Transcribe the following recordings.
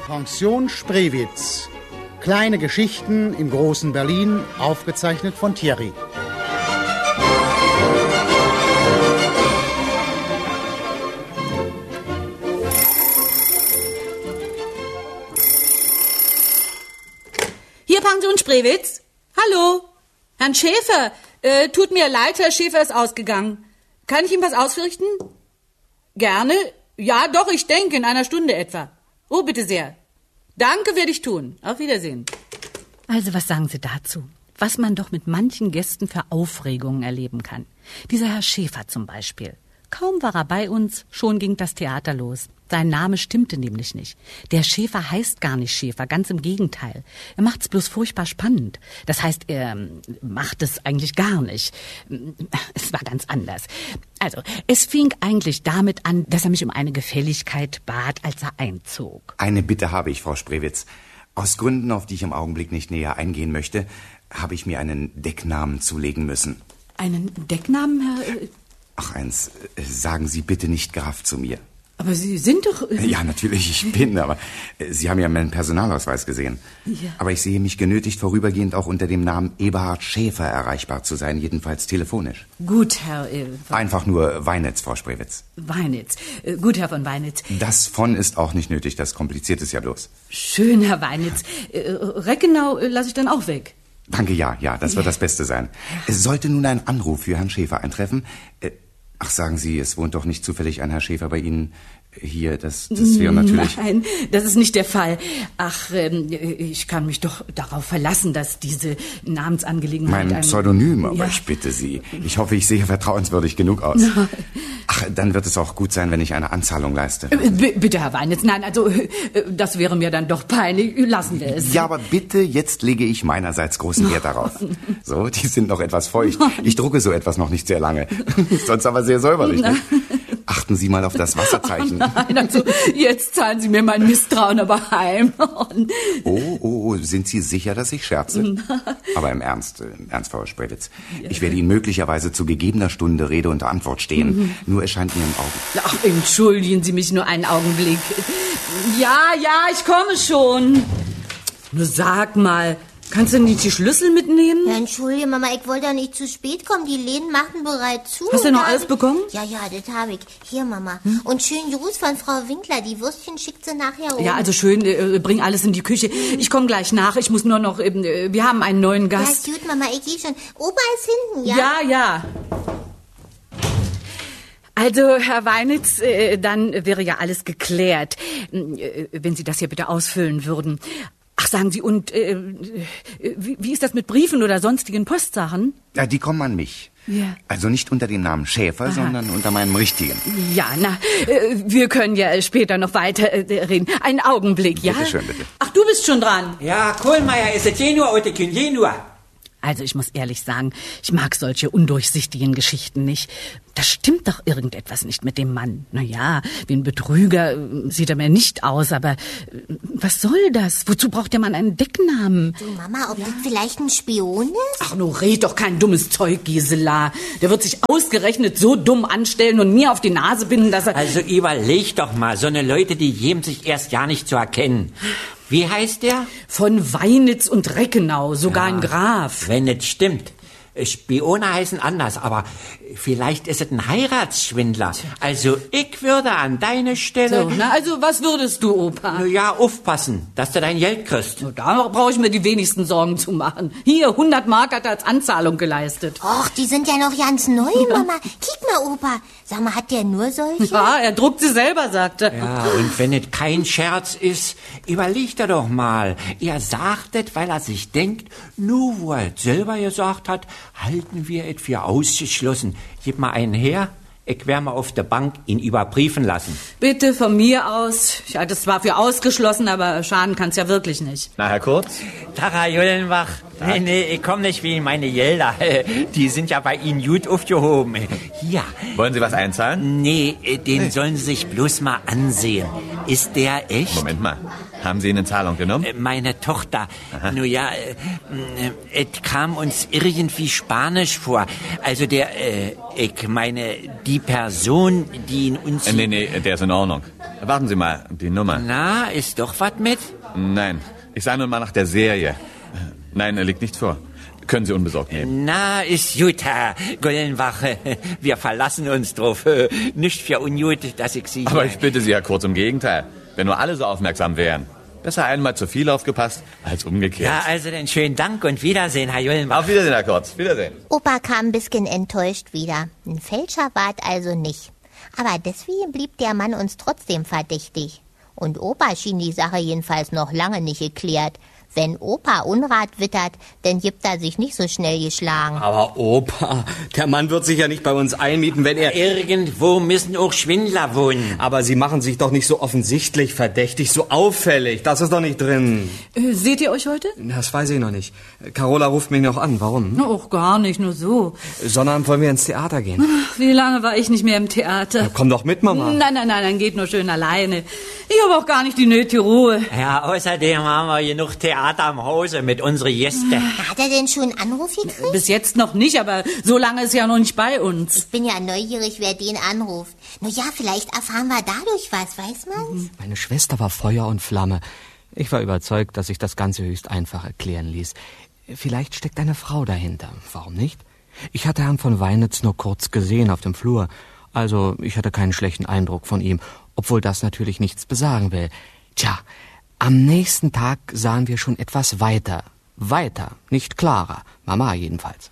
Pension Spreewitz. Kleine Geschichten im großen Berlin, aufgezeichnet von Thierry. Hier Pension Spreewitz. Hallo. Herrn Schäfer. Tut mir leid, Herr Schäfer ist ausgegangen. Kann ich ihm was ausrichten? Gerne. Ja, doch, ich denke, in einer Stunde etwa. Oh, bitte sehr. Danke, werde ich tun. Auf Wiedersehen. Also, was sagen Sie dazu? Was man doch mit manchen Gästen für Aufregungen erleben kann. Dieser Herr Schäfer zum Beispiel. Kaum war er bei uns, schon ging das Theater los. Sein Name stimmte nämlich nicht. Der Schäfer heißt gar nicht Schäfer, ganz im Gegenteil. Er macht's bloß furchtbar spannend. Das heißt, er macht es eigentlich gar nicht. Es war ganz anders. Also, es fing eigentlich damit an, dass er mich um eine Gefälligkeit bat, als er einzog. Eine Bitte habe ich, Frau Spreewitz. Aus Gründen, auf die ich im Augenblick nicht näher eingehen möchte, habe ich mir einen Decknamen zulegen müssen. Einen Decknamen, Herr... Ach, eins, sagen Sie bitte nicht Graf zu mir. Aber Sie sind doch... Ja, natürlich, ich bin, aber Sie haben ja meinen Personalausweis gesehen. Ja. Aber ich sehe mich genötigt, vorübergehend auch unter dem Namen Eberhard Schäfer erreichbar zu sein, jedenfalls telefonisch. Gut, Herr... Einfach nur Weinitz, Frau Spreewitz. Weinitz. Gut, Herr von Weinitz. Das von ist auch nicht nötig, das kompliziert es ja bloß. Schön, Herr Weinitz. Reckenau lasse ich dann auch weg. Danke, ja, das wird das Beste sein. Es sollte nun ein Anruf für Herrn Schäfer eintreffen. Ach, sagen Sie, es wohnt doch nicht zufällig ein Herr Schäfer bei Ihnen hier, das wäre natürlich... Nein, das ist nicht der Fall. Ach, ich kann mich doch darauf verlassen, dass diese Namensangelegenheit... Mein Pseudonym, aber ja. Ich bitte Sie. Ich hoffe, ich sehe vertrauenswürdig genug aus. Ach, dann wird es auch gut sein, wenn ich eine Anzahlung leiste. Bitte, Herr Weinitz, nein, also das wäre mir dann doch peinlich. Lassen wir es. Ja, aber bitte, jetzt lege ich meinerseits großen Wert darauf. So, die sind noch etwas feucht. Ich drucke so etwas noch nicht sehr lange. Sonst aber sehr säuberlich, nicht? Achten Sie mal auf das Wasserzeichen. Oh nein, also jetzt zahlen Sie mir mein Misstrauen aber heim. Oh, sind Sie sicher, dass ich scherze? Aber im Ernst, Frau Spreewitz. Ich werde Ihnen möglicherweise zu gegebener Stunde Rede und Antwort stehen. Nur erscheint mir im Auge. Ach, entschuldigen Sie mich nur einen Augenblick. Ja, ich komme schon. Nur sag mal, kannst du nicht die Schlüssel mitnehmen? Ja, entschuldige, Mama, ich wollte ja nicht zu spät kommen. Die Läden machen bereits zu. Hast du noch alles bekommen? Ja, das habe ich. Hier, Mama. Und schönen Gruß von Frau Winkler. Die Würstchen schickt sie nachher um. Ja, also schön, bring alles in die Küche. Ich komme gleich nach. Ich muss nur noch, wir haben einen neuen Gast. Ja, gut, Mama, ich gehe schon. Opa ist hinten, ja? Ja. Also, Herr Weinitz, dann wäre ja alles geklärt, wenn Sie das hier bitte ausfüllen würden. Ach, sagen Sie, und wie ist das mit Briefen oder sonstigen Postsachen? Ja, die kommen an mich. Ja. Also nicht unter dem Namen Schäfer, sondern unter meinem richtigen. Ja, wir können ja später noch weiter reden. Einen Augenblick, ja? Bitte schön, bitte. Ach, du bist schon dran. Ja, Kohlmeier, ist es Genua oder Genua? Also ich muss ehrlich sagen, ich mag solche undurchsichtigen Geschichten nicht. Da stimmt doch irgendetwas nicht mit dem Mann. Naja, wie ein Betrüger sieht er mir nicht aus, aber was soll das? Wozu braucht der Mann einen Decknamen? Du, Mama, ob das vielleicht ein Spion ist? Ach, nun red doch kein dummes Zeug, Gisela. Der wird sich ausgerechnet so dumm anstellen und mir auf die Nase binden, dass er... Also überleg doch mal, so eine Leute, die geben sich erst ja nicht zu erkennen. Wie heißt der? Von Weinitz und Reckenau, sogar ein Graf. Wenn es stimmt. Spione heißen anders, aber vielleicht ist es ein Heiratsschwindler. Also ich würde an deine Stelle... So, also was würdest du, Opa? Ja, aufpassen, dass du dein Geld kriegst. Da brauche ich mir die wenigsten Sorgen zu machen. Hier, 100 Mark hat er als Anzahlung geleistet. Och, die sind ja noch ganz neu, Mama. Kick mal, Opa. Sag mal, hat der nur solche? Ja, er druckt sie selber, sagt er. Ja, und wenn es kein Scherz ist, überlegt er doch mal. Er sagt es, weil er sich denkt, nur wo er es selber gesagt hat, halten wir es für ausgeschlossen. Gib mal einen her. Ich werde mal auf der Bank ihn überprüfen lassen. Bitte, von mir aus. Ich halte es zwar für ausgeschlossen, aber schaden kann es ja wirklich nicht. Na, Herr Kurz? Tara Jullenbach. Nee, ich komme nicht wie meine Gelder. Die sind ja bei Ihnen gut aufgehoben. Hier. Wollen Sie was einzahlen? Nee, den sollen Sie sich bloß mal ansehen. Ist der echt? Moment mal. Haben Sie ihn in Zahlung genommen? Meine Tochter. Nun ja, es kam uns irgendwie spanisch vor. Also ich meine, die Person, die in uns... Nee, der ist in Ordnung. Warten Sie mal, die Nummer. Na, ist doch was mit? Nein, ich sah nun mal nach der Serie. Nein, liegt nichts vor. Können Sie unbesorgt nehmen. Na, ist gut, Herr Gollenwache. Wir verlassen uns drauf. Nicht für ungut, dass ich Sie... Aber ich bitte Sie, Herr Kurz, im Gegenteil. Wenn nur alle so aufmerksam wären. Besser einmal zu viel aufgepasst, als umgekehrt. Ja, also dann schönen Dank und Wiedersehen, Herr Gollenwache. Auf Wiedersehen, Herr Kurz. Wiedersehen. Opa kam ein bisschen enttäuscht wieder. Ein Fälscher war es also nicht. Aber deswegen blieb der Mann uns trotzdem verdächtig. Und Opa schien die Sache jedenfalls noch lange nicht geklärt. Wenn Opa Unrat wittert, dann gibt er sich nicht so schnell geschlagen. Aber Opa, der Mann wird sich ja nicht bei uns einmieten, wenn er... Irgendwo müssen auch Schwindler wohnen. Aber Sie machen sich doch nicht so offensichtlich verdächtig, so auffällig. Das ist doch nicht drin. Seht ihr euch heute? Das weiß ich noch nicht. Carola ruft mich noch an. Warum? Och, gar nicht, nur so. Sondern wollen wir ins Theater gehen? Wie lange war ich nicht mehr im Theater? Ja, komm doch mit, Mama. Nein, geht nur schön alleine. Ich habe auch gar nicht die nötige Ruhe. Ja, außerdem haben wir genug Theater am Hause mit unseren Gästen. Hat er denn schon einen Anruf gekriegt? Bis jetzt noch nicht, aber so lange ist er ja noch nicht bei uns. Ich bin ja neugierig, wer den anruft. Na ja, vielleicht erfahren wir dadurch was, weiß man's? Meine Schwester war Feuer und Flamme. Ich war überzeugt, dass sich das Ganze höchst einfach erklären ließ. Vielleicht steckt eine Frau dahinter. Warum nicht? Ich hatte Herrn von Weinitz nur kurz gesehen auf dem Flur. Also ich hatte keinen schlechten Eindruck von ihm, obwohl das natürlich nichts besagen will. Tja, am nächsten Tag sahen wir schon etwas weiter. Weiter, nicht klarer. Mama jedenfalls.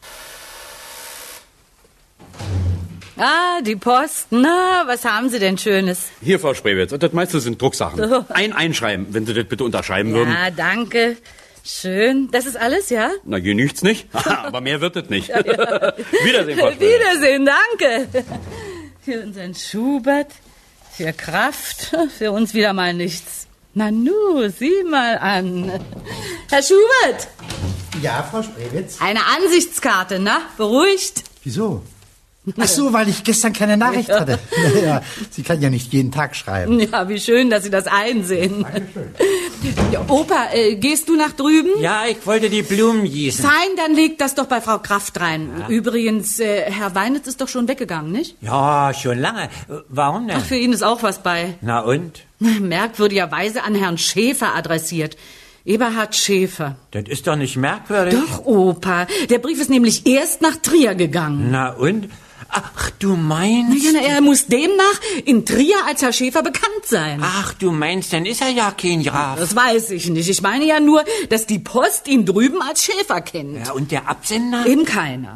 Ah, die Post. Na, was haben Sie denn Schönes? Hier, Frau Spreewitz, und das meiste sind Drucksachen. So. Einschreiben, wenn Sie das bitte unterschreiben würden. Ja, danke. Schön. Das ist alles, ja? Na, hier nichts nicht. Aber mehr wird es nicht. Ja. Wiedersehen, Frau Spreewitz. Wiedersehen, danke. Für unseren Schubert, für Kraft, für uns wieder mal nichts. Nanu, sieh mal an. Herr Schubert! Ja, Frau Spreewitz? Eine Ansichtskarte, na? Beruhigt? Wieso? Ach so, weil ich gestern keine Nachricht hatte. Ja, Sie kann ja nicht jeden Tag schreiben. Ja, wie schön, dass Sie das einsehen. Dankeschön. Ja, Opa, gehst du nach drüben? Ja, ich wollte die Blumen gießen. Fein, dann leg das doch bei Frau Kraft rein. Ja. Übrigens, Herr Weinitz ist doch schon weggegangen, nicht? Ja, schon lange. Warum denn? Ach, für ihn ist auch was bei. Na und? Merkwürdigerweise an Herrn Schäfer adressiert. Eberhard Schäfer. Das ist doch nicht merkwürdig. Doch, Opa. Der Brief ist nämlich erst nach Trier gegangen. Na und? Ach, du meinst... Ja, er muss demnach in Trier als Herr Schäfer bekannt sein. Ach, du meinst, dann ist er ja kein Graf. Das weiß ich nicht. Ich meine ja nur, dass die Post ihn drüben als Schäfer kennt. Ja, und der Absender? Eben keiner.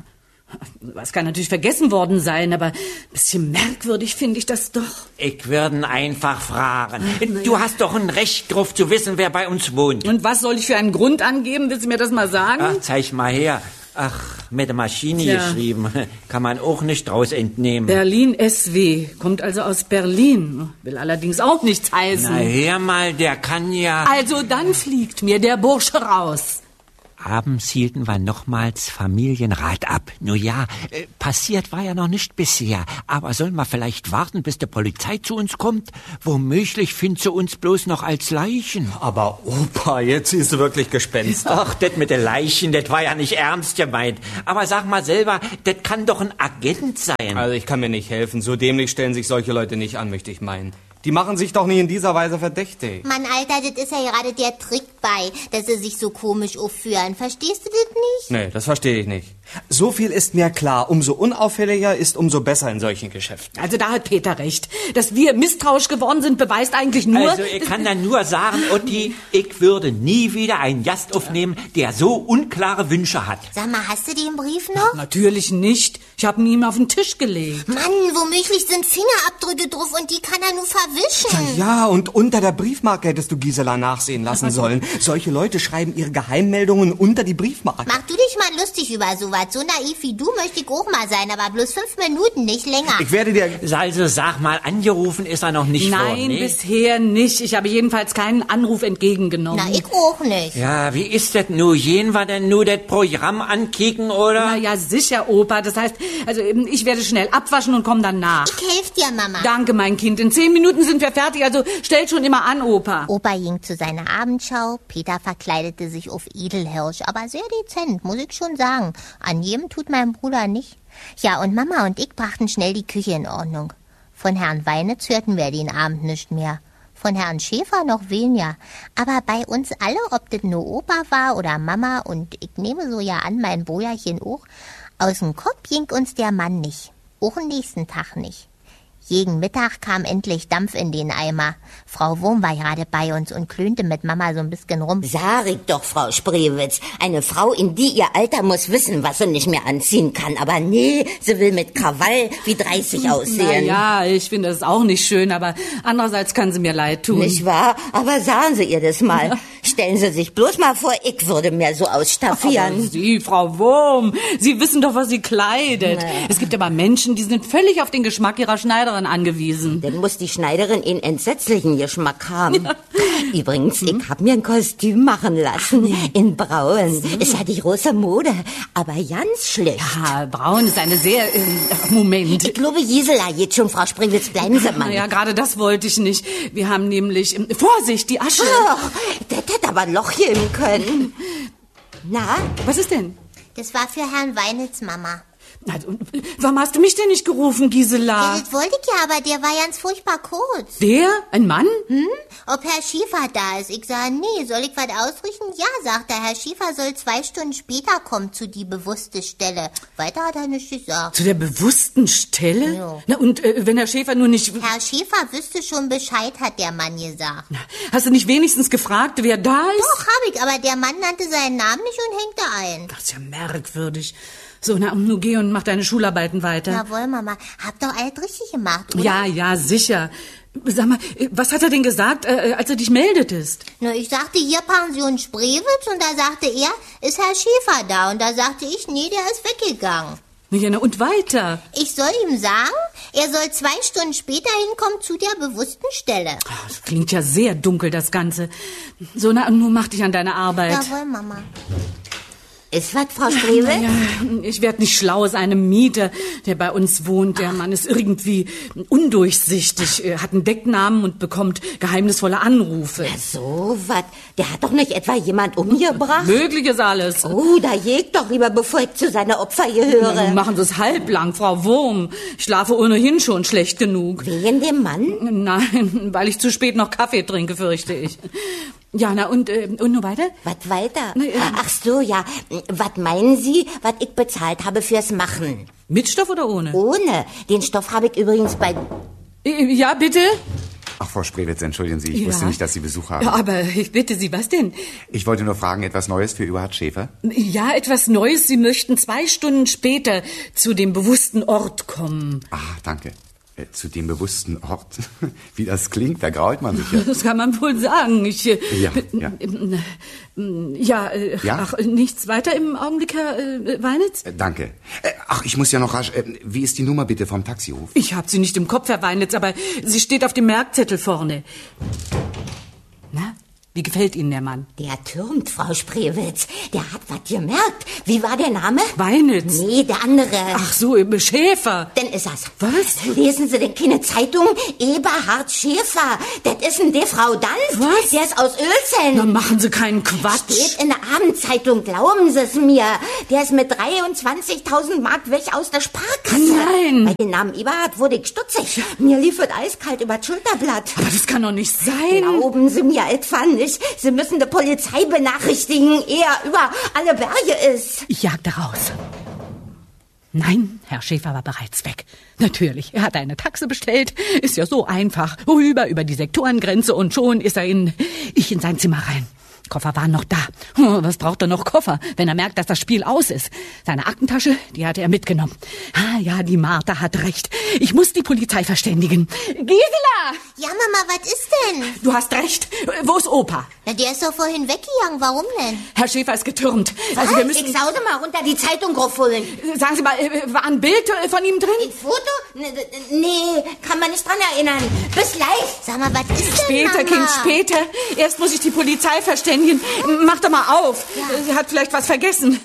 Es kann natürlich vergessen worden sein, aber ein bisschen merkwürdig finde ich das doch. Ich würde ihn einfach fragen. Du hast doch ein Recht drauf zu wissen, wer bei uns wohnt. Und was soll ich für einen Grund angeben? Willst du mir das mal sagen? Ach, zeig mal her. Ach, mit der Maschine geschrieben. Kann man auch nicht draus entnehmen. Berlin SW. Kommt also aus Berlin. Will allerdings auch nichts heißen. Na, hör mal, der kann ja... Also dann fliegt mir der Bursche raus. Abends hielten wir nochmals Familienrat ab. Nun ja, passiert war ja noch nicht bisher. Aber sollen wir vielleicht warten, bis die Polizei zu uns kommt? Womöglich findet sie uns bloß noch als Leichen. Aber Opa, jetzt siehst du wirklich Gespenster. Ach, das mit den Leichen, das war ja nicht ernst gemeint. Aber sag mal selber, das kann doch ein Agent sein. Also ich kann mir nicht helfen. So dämlich stellen sich solche Leute nicht an, möchte ich meinen. Die machen sich doch nicht in dieser Weise verdächtig. Mann, Alter, das ist ja gerade der Trick bei, dass sie sich so komisch aufführen. Verstehst du das nicht? Nee, das verstehe ich nicht. So viel ist mir klar. Umso unauffälliger ist, umso besser in solchen Geschäften. Also da hat Peter recht. Dass wir misstrauisch geworden sind, beweist eigentlich nur... Also ich kann dann nur sagen, Otti, ich würde nie wieder einen Gast aufnehmen, der so unklare Wünsche hat. Sag mal, hast du den Brief noch? Natürlich nicht. Ich habe ihn ihm auf den Tisch gelegt. Mann, womöglich sind Fingerabdrücke drauf und die kann er nur verwischen. Ja, und unter der Briefmarke hättest du Gisela nachsehen lassen sollen. Solche Leute schreiben ihre Geheimmeldungen unter die Briefmarke. Mach du dich mal lustig über sowas. So naiv wie du möchte ich auch mal sein, aber bloß 5 Minuten, nicht länger. Ich werde dir... Also sag mal, angerufen ist er noch nicht worden. Nein, bisher nicht. Ich habe jedenfalls keinen Anruf entgegengenommen. Na, ich auch nicht. Ja, wie ist das nu? Gehen wir denn nur das Programm ankicken, oder? Na ja, sicher, Opa. Das heißt, also ich werde schnell abwaschen und komme dann nach. Ich helfe dir, Mama. Danke, mein Kind. In 10 Minuten sind wir fertig, also stell schon immer an, Opa. Opa ging zu seiner Abendschau. Peter verkleidete sich auf Edelhirsch, aber sehr dezent, muss ich schon sagen. An jedem tut mein Bruder nicht. Ja, und Mama und ich brachten schnell die Küche in Ordnung. Von Herrn Weinitz hörten wir den Abend nicht mehr. Von Herrn Schäfer noch weniger. Aber bei uns alle, ob das nur Opa war oder Mama, und ich nehme so ja an, mein Brüderchen auch, aus dem Kopf ging uns der Mann nicht. Auch am nächsten Tag nicht. Jeden Mittag kam endlich Dampf in den Eimer. Frau Wurm war gerade bei uns und klönte mit Mama so ein bisschen rum. Sag ich doch, Frau Spreewitz. Eine Frau in die ihr Alter muss wissen, was sie nicht mehr anziehen kann. Aber nee, sie will mit Krawall wie 30 aussehen. Ja, ich finde das auch nicht schön, aber andererseits kann sie mir leid tun. Nicht wahr? Aber sagen Sie ihr das mal. Ja. Stellen Sie sich bloß mal vor, ich würde mir so ausstaffieren. Aber Sie, Frau Wurm, Sie wissen doch, was sie kleidet. Nee. Es gibt aber Menschen, die sind völlig auf den Geschmack ihrer Schneiderin angewiesen. Dann muss die Schneiderin einen entsetzlichen Geschmack haben. Ja. Übrigens, ich habe mir ein Kostüm machen lassen. In Braun. Ist ja die große Mode, aber ganz schlecht. Ja, Braun ist eine sehr... Moment. Ich glaube, Gisela geht schon, Frau Spreewitz. Bleiben Sie mal. Ja, gerade das wollte ich nicht. Wir haben nämlich... Vorsicht, die Asche. Oh, das hätte aber ein Loch geben können. Na? Was ist denn? Das war für Herrn Weinitz, Mama. Also, warum hast du mich denn nicht gerufen, Gisela? Ja, das wollte ich ja, aber der war ganz furchtbar kurz. Der? Ein Mann? Ob Herr Schäfer da ist? Ich sage, nee, soll ich was ausrichten? Ja, sagt er, Herr Schäfer soll 2 Stunden später kommen zu die bewusste Stelle. Weiter hat er nicht gesagt. Zu der bewussten Stelle? Ja. Na, und wenn Herr Schäfer nur nicht... Herr Schäfer wüsste schon Bescheid, hat der Mann gesagt. Hast du nicht wenigstens gefragt, wer da ist? Doch, hab ich, aber der Mann nannte seinen Namen nicht und hängte ein. Das ist ja merkwürdig. So, na, nun geh und mach deine Schularbeiten weiter. Jawohl, Mama. Hab doch alles richtig gemacht, oder? Ja, sicher. Sag mal, was hat er denn gesagt, als er dich meldetest? Na, ich sagte, hier Pension Spreewitz, und da sagte er, ist Herr Schäfer da? Und da sagte ich, nee, der ist weggegangen. Ja, na, und weiter? Ich soll ihm sagen, er soll 2 Stunden später hinkommen zu der bewussten Stelle. Das klingt ja sehr dunkel, das Ganze. So, na, nun mach dich an deine Arbeit. Jawohl, Mama. Ist was, Frau Spreewitz? Ja, ich werd nicht schlau aus einem Mieter, der bei uns wohnt. Der Mann ist irgendwie undurchsichtig, hat einen Decknamen und bekommt geheimnisvolle Anrufe. Ja, so was. Der hat doch nicht etwa jemand umgebracht? Möglich ist alles. Oh, da jägt doch lieber, bevor ich zu seiner Opfer gehöre. Na, nun machen Sie es halblang, Frau Wurm. Ich schlafe ohnehin schon schlecht genug. Wegen dem Mann? Nein, weil ich zu spät noch Kaffee trinke, fürchte ich. Ja, na, und nur weiter? Was weiter? Ach so, ja. Was meinen Sie, was ich bezahlt habe fürs Machen? Mit Stoff oder ohne? Ohne. Den Stoff habe ich übrigens bei... Ja, bitte? Ach, Frau Spreewitz, entschuldigen Sie, ich wusste nicht, dass Sie Besuch haben. Ja, aber ich bitte Sie, was denn? Ich wollte nur fragen, etwas Neues für Eberhard Schäfer? Ja, etwas Neues. Sie möchten 2 Stunden später zu dem bewussten Ort kommen. Ah, danke. Zu dem bewussten Ort. Wie das klingt, da grault man sich ja. Das kann man wohl sagen. Ja. Ach, nichts weiter im Augenblick, Herr Weinitz? Danke. Ach, ich muss ja noch rasch... wie ist die Nummer bitte vom Taxihof? Ich hab sie nicht im Kopf, Herr Weinitz, aber sie steht auf dem Merkzettel vorne. Na? Wie gefällt Ihnen der Mann? Der türmt, Frau Spreewitz. Der hat was gemerkt. Wie war der Name? Weinitz. Nee, der andere. Ach so, Schäfer. Denn ist das. Was? Lesen Sie denn keine Zeitung? Eberhard Schäfer. Das ist ein der Frau Danz. Was? Der ist aus Uelzen. Na, machen Sie keinen Quatsch. Steht in der Abendzeitung, glauben Sie es mir. Der ist mit 23.000 Mark weg aus der Sparkasse. Nein. Bei dem Namen Eberhard wurde ich stutzig. Mir lief es eiskalt über das Schulterblatt. Aber das kann doch nicht sein. Glauben Sie mir etwa nicht. Sie müssen die Polizei benachrichtigen, ehe er über alle Berge ist. Ich jagte raus. Nein, Herr Schäfer war bereits weg. Natürlich, er hat eine Taxe bestellt. Ist ja so einfach. Rüber über die Sektorengrenze und schon ist er in sein Zimmer rein. Koffer waren noch da. Was braucht er noch Koffer, wenn er merkt, dass das Spiel aus ist? Seine Aktentasche, die hatte er mitgenommen. Ah ja, die Martha hat recht. Ich muss die Polizei verständigen. Gisela! Ja, Mama, was ist denn? Du hast recht. Wo ist Opa? Na, der ist doch vorhin weggegangen. Warum denn? Herr Schäfer ist getürmt. Was? Also wir müssen... Ich saude mal runter die Zeitung holen. Sagen Sie mal, war ein Bild von ihm drin? Ein Foto? Nee, kann man nicht dran erinnern. Bis gleich. Sag mal, was ist denn, Später, Mama? Kind, später. Erst muss ich die Polizei verständigen. Mach doch mal auf. Ja. Sie hat vielleicht was vergessen.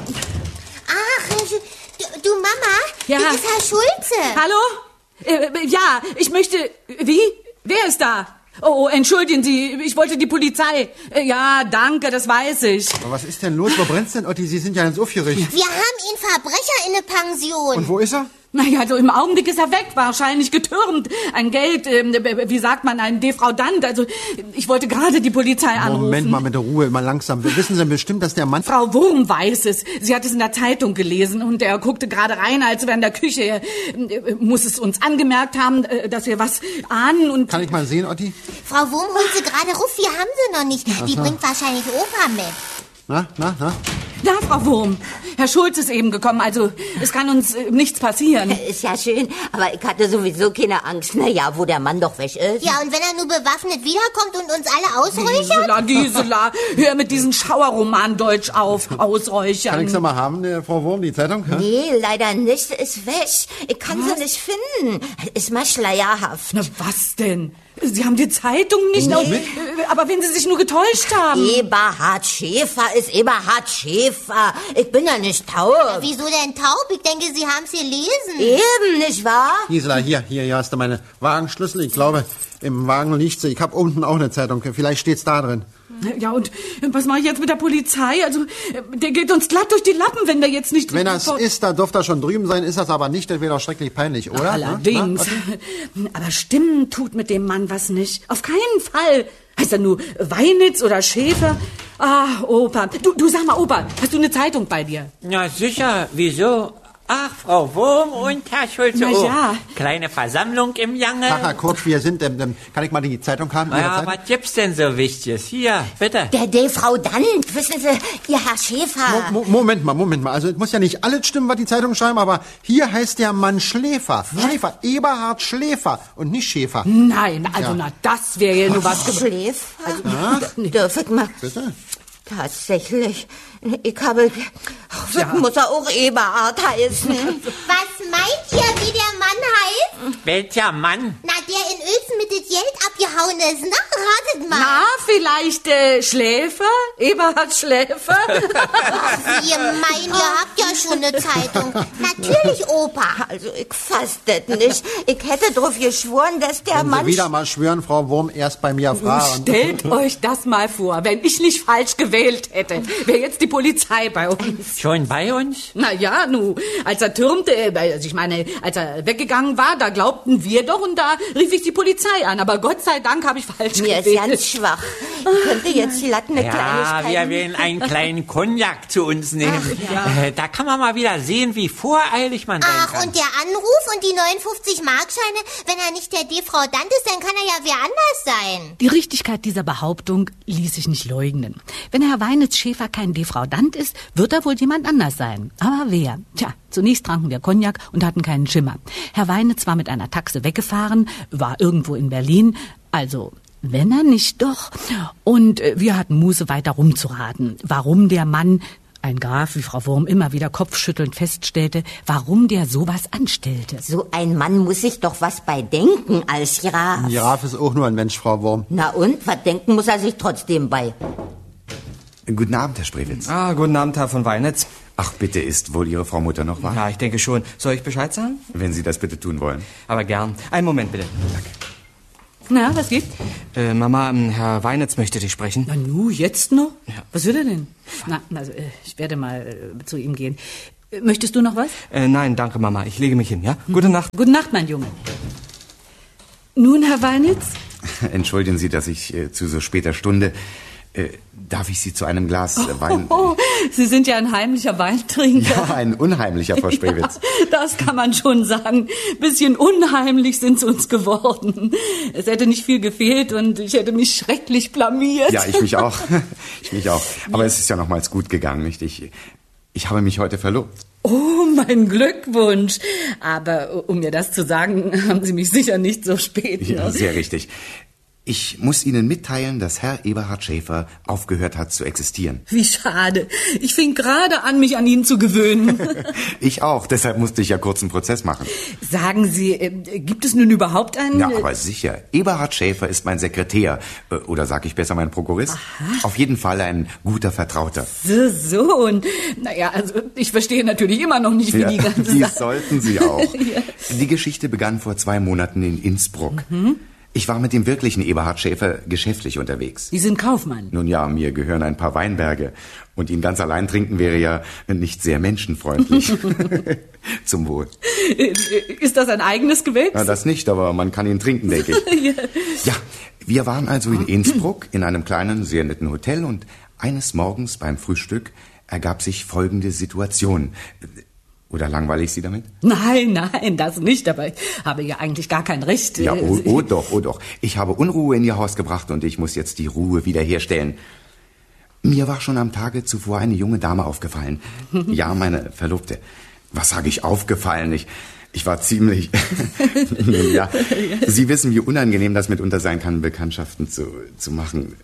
Ach, du Mama, ja. Das ist Herr Schulze. Hallo? Ja, ich möchte... Wie? Wer ist da? Oh, entschuldigen Sie, ich wollte die Polizei. Ja, danke, das weiß ich. Aber was ist denn los? Wo brennt's denn, Otti? Sie sind ja ganz aufgeregt. Wir haben ihn Verbrecher in eine Pension. Und wo ist er? Naja, also im Augenblick ist er weg, wahrscheinlich getürmt. Ein Geld, wie sagt man, ein Defraudant. Also ich wollte gerade die Polizei anrufen. Moment mal mit der Ruhe, mal langsam. Wissen Sie bestimmt, dass der Mann... Frau Wurm weiß es. Sie hat es in der Zeitung gelesen und er guckte gerade rein, als wir in der Küche. Er muss es uns angemerkt haben, dass wir was ahnen und... Kann ich mal sehen, Otti? Frau Wurm holt sie gerade ruf, wir haben sie noch nicht. Die bringt wahrscheinlich Opa mit. Na? Ja, Frau Wurm. Herr Schulz ist eben gekommen, also es kann uns nichts passieren. Ist ja schön, aber ich hatte sowieso keine Angst. Na ja, wo der Mann doch weg ist. Ja, und wenn er nur bewaffnet wiederkommt und uns alle ausräuchert? Gisela, hör mit diesem Schauerroman-Deutsch auf. Ausräuchern. Kann ich sie mal haben, Frau Wurm, die Zeitung? Ja? Nee, leider nicht. Ist weg. Ich kann sie nicht finden. Ist mal schleierhaft. Na, was denn? Sie haben die Zeitung nicht... Nee. Aber wenn Sie sich nur getäuscht haben... Eberhard Schäfer ist Eberhard Schäfer. Ich bin ja nicht taub. Ja, wieso denn taub? Ich denke, Sie haben es gelesen. Eben, nicht wahr? Gisela, hier hast du meine Wagenschlüssel. Ich glaube, im Wagen liegt sie. Ich habe unten auch eine Zeitung. Vielleicht steht's da drin. Ja, und was mache ich jetzt mit der Polizei? Also, der geht uns glatt durch die Lappen, wenn der jetzt nicht... Wenn das ist, da dürfte er schon drüben sein. Ist das aber nicht, das wäre doch schrecklich peinlich, oder? Allerdings. Aber stimmen tut mit dem Mann was nicht. Auf keinen Fall. Heißt er nur Weinitz oder Schäfer? Ah, Opa. Du sag mal, Opa, hast du eine Zeitung bei dir? Na sicher, wieso? Ach, Frau Wurm und Herr Schulze. Na ja. Kleine Versammlung im Gange. Ach, Herr Kurz, wir sind, kann ich mal die Zeitung haben? Ja, was gibt's denn so Wichtiges? Hier, bitte. Der Defraudant, wissen Sie, Ihr Herr Schäfer. Moment mal. Also, es muss ja nicht alles stimmen, was die Zeitung schreiben, aber hier heißt der Mann Schläfer. Schläfer, Eberhard Schläfer und nicht Schäfer. Nein, also, na, das wäre ja nur was... Schläfer? Also, darf ich mal... Bitte? Tatsächlich. Ich habe... Muss er auch Eberhard heißen. Was meint ihr, wie der Mann heißt? Welcher Mann? Na, der in Uelzen mit dem Geld abgehauen ist. Na, ratet mal. Na, vielleicht Schläfer? Eberhard Schläfer? Ach, Sie meinen, ihr habt ja schon eine Zeitung. Natürlich, Opa. Also, ich fass das nicht. Ich hätte drauf geschworen, dass der Wenn Mann... Sie wieder mal schwören, Frau Wurm, erst bei mir fragen. Stellt euch das mal vor, wenn ich nicht falsch gewählt hätte, wäre jetzt die Polizei bei uns. Schon bei uns? Na ja, als er türmte, also ich meine, als er weggegangen war, da glaubten wir doch und da rief ich die Polizei an. Aber Gott sei Dank habe ich falsch gewählt. Mir ist ganz schwach. Ich könnte jetzt glatt eine Kleinigkeit... Ja, wir werden einen kleinen Cognac zu uns nehmen. Ach, ja. Da kann man mal wieder sehen, wie voreilig man sein kann. Ach, und der Anruf und die 59 Markscheine, wenn er nicht der Defraudant ist, dann kann er ja wer anders sein. Die Richtigkeit dieser Behauptung ließ sich nicht leugnen. Wenn Herr Weinitz Schäfer kein Defraudant ist, wird er wohl jemand anders sein. Aber wer? Tja, zunächst tranken wir Cognac und hatten keinen Schimmer. Herr Weinitz war mit einer Taxe weggefahren, war irgendwo in Berlin, also... wenn er nicht doch. Und wir hatten Muße, weiter rumzuraten. Warum der Mann, ein Graf, wie Frau Wurm immer wieder kopfschüttelnd feststellte, warum der sowas anstellte. So ein Mann muss sich doch was bei denken als Graf. Ein Graf ist auch nur ein Mensch, Frau Wurm. Na und? Was denken muss er sich trotzdem bei? Guten Abend, Herr Sprewitz. Guten Abend, Herr von Weinitz. Ach, bitte, ist wohl Ihre Frau Mutter noch wach? Ja, ich denke schon. Soll ich Bescheid sagen? Wenn Sie das bitte tun wollen. Aber gern. Einen Moment, bitte. Danke. Na, was gibt's? Mama, Herr Weinitz möchte dich sprechen. Na nu, jetzt noch? Ja. Was will er denn? Na, also, ich werde mal zu ihm gehen. Möchtest du noch was? Nein, danke, Mama. Ich lege mich hin, ja? Gute Nacht. Gute Nacht, mein Junge. Nun, Herr Weinitz? Entschuldigen Sie, dass ich zu so später Stunde... Darf ich Sie zu einem Glas Wein... Oh, Sie sind ja ein heimlicher Weintrinker. Ja, ein unheimlicher, Frau Spreewitz. Ja, das kann man schon sagen. Bisschen unheimlich sind Sie uns geworden. Es hätte nicht viel gefehlt und ich hätte mich schrecklich blamiert. Ja, ich mich auch. Aber es ist ja nochmals gut gegangen, nicht? Ich habe mich heute verlobt. Oh, mein Glückwunsch. Aber um mir das zu sagen, haben Sie mich sicher nicht so spät. Ja, sehr richtig. Ich muss Ihnen mitteilen, dass Herr Eberhard Schäfer aufgehört hat zu existieren. Wie schade. Ich fing gerade an, mich an ihn zu gewöhnen. Ich auch, deshalb musste ich ja kurz einen Prozess machen. Sagen Sie, gibt es nun überhaupt einen... Ja, aber sicher. Eberhard Schäfer ist mein Sekretär. Oder sag ich besser mein Prokurist? Aha. Auf jeden Fall ein guter Vertrauter. So, und naja, also ich verstehe natürlich immer noch nicht, wie die ganze Sache... Das sollten Sie auch. Ja. Die Geschichte begann vor 2 Monaten in Innsbruck. Mhm. Ich war mit dem wirklichen Eberhard Schäfer geschäftlich unterwegs. Sie sind Kaufmann? Nun ja, mir gehören ein paar Weinberge. Und ihn ganz allein trinken wäre ja nicht sehr menschenfreundlich. Zum Wohl. Ist das ein eigenes Gewächs? Ja, das nicht, aber man kann ihn trinken, denke ich. Ja, wir waren also in Innsbruck in einem kleinen, sehr netten Hotel und eines Morgens beim Frühstück ergab sich folgende Situation. Oder langweile ich Sie damit? Nein, das nicht, aber ich habe ja eigentlich gar kein Recht. Ja, oh doch. Ich habe Unruhe in Ihr Haus gebracht und ich muss jetzt die Ruhe wiederherstellen. Mir war schon am Tage zuvor eine junge Dame aufgefallen. Ja, meine Verlobte. Was sage ich aufgefallen? Ich war ziemlich... Ja, Sie wissen, wie unangenehm das mitunter sein kann, Bekanntschaften zu machen.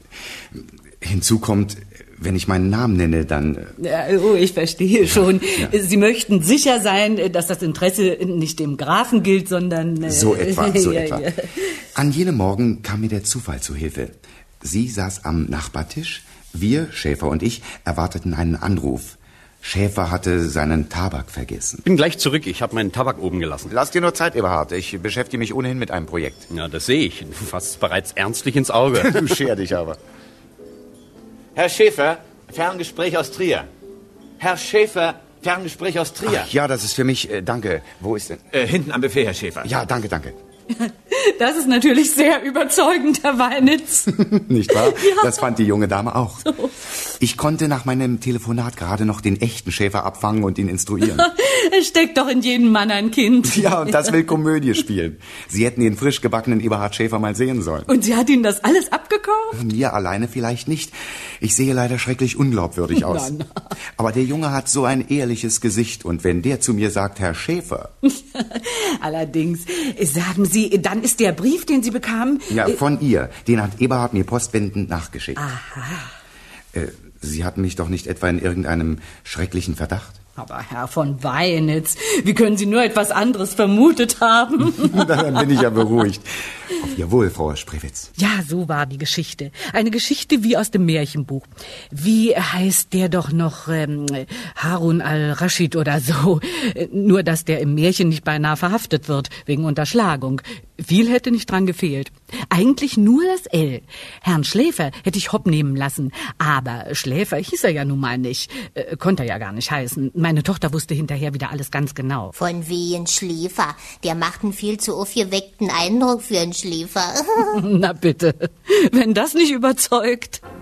Hinzu kommt... Wenn ich meinen Namen nenne, dann... ich verstehe schon. Ja. Sie möchten sicher sein, dass das Interesse nicht dem Grafen gilt, sondern... So etwa. Ja. An jenem Morgen kam mir der Zufall zu Hilfe. Sie saß am Nachbartisch. Wir, Schäfer und ich, erwarteten einen Anruf. Schäfer hatte seinen Tabak vergessen. Bin gleich zurück. Ich habe meinen Tabak oben gelassen. Lass dir nur Zeit, Eberhard. Ich beschäftige mich ohnehin mit einem Projekt. Ja, das sehe ich. Du fasst bereits ernstlich ins Auge. Du scher dich aber. Herr Schäfer, Ferngespräch aus Trier. Herr Schäfer, Ferngespräch aus Trier. Ach, ja, das ist für mich. Danke. Wo ist denn? Hinten am Buffet, Herr Schäfer. Ja, danke. Das ist natürlich sehr überzeugend, Herr Weinitz. Nicht wahr? Ja. Das fand die junge Dame auch. So. Ich konnte nach meinem Telefonat gerade noch den echten Schäfer abfangen und ihn instruieren. Es steckt doch in jedem Mann ein Kind. Ja, und das will Komödie spielen. Sie hätten den frisch gebackenen Eberhard Schäfer mal sehen sollen. Und sie hat Ihnen das alles abgekauft? Mir alleine vielleicht nicht. Ich sehe leider schrecklich unglaubwürdig aus. Na. Aber der Junge hat so ein ehrliches Gesicht. Und wenn der zu mir sagt, Herr Schäfer... Allerdings, sagen Sie, dann ist der Brief, den Sie bekamen... Ja, von ihr. Den hat Eberhard mir postwendend nachgeschickt. Aha. Sie hatten mich doch nicht etwa in irgendeinem schrecklichen Verdacht? Aber Herr von Weinitz, wie können Sie nur etwas anderes vermutet haben? Dann bin ich ja beruhigt. Auf Ihr Wohl, Frau Spreewitz. Ja, so war die Geschichte. Eine Geschichte wie aus dem Märchenbuch. Wie heißt der doch noch? Harun al-Raschid oder so. Nur, dass der im Märchen nicht beinahe verhaftet wird, wegen Unterschlagung. Viel hätte nicht dran gefehlt. Eigentlich nur das L. Herrn Schläfer hätte ich hopp nehmen lassen. Aber Schläfer hieß er ja nun mal nicht. Konnte er ja gar nicht heißen. Meine Tochter wusste hinterher wieder alles ganz genau. Von wegen Schläfer. Der macht einen viel zu aufgeweckten Eindruck für einen Schläfer. Na bitte, wenn das nicht überzeugt.